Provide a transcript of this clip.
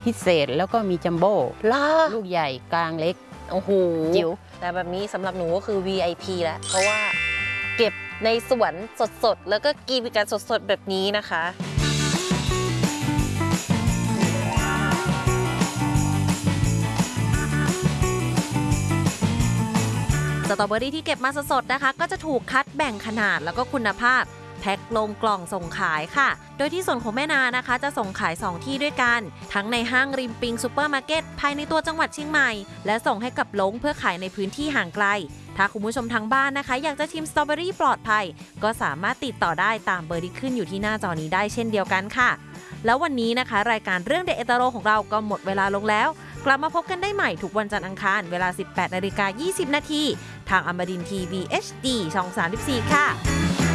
พิเศษแล้วก็มีจัมโบ้ลูกใหญ่กลางเล็กโอ้โหจิ๋วแต่แบบนี้สำหรับหนูก็คือ VIP แล้วเพราะว่าเก็บในสวนสดๆแล้วก็กินกันสดๆแบบนี้นะคะสตรอเบอรี่ที่เก็บมาสดๆนะคะก็จะถูกคัดแบ่งขนาดแล้วก็คุณภาพแพ็คลงกล่องส่งขายค่ะโดยที่ส่วนของแม่นานะคะจะส่งขาย2ที่ด้วยกันทั้งในห้างริมปิงซูเปอร์มาร์เก็ตภายในตัวจังหวัดเชียงใหม่และส่งให้กับลงเพื่อขายในพื้นที่ห่างไกลถ้าคุณผู้ชมทางบ้านนะคะอยากจะชิมสตรอเบอรี่ปลอดภัยก็สามารถติดต่อได้ตามเบอร์ที่ขึ้นอยู่ที่หน้าจอนี้ได้เช่นเดียวกันค่ะแล้ววันนี้นะคะรายการเรื่องเด็ดเอตโรของเราก็หมดเวลาลงแล้วกลับมาพบกันได้ใหม่ทุกวันจันทร์อังคารเวลา 18:20 น.ทางอมรินทร์ทีวี HD ช่อง 34 ค่ะ